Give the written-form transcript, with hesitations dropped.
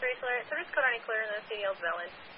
race alert. Service code on clear in the CDL is valid.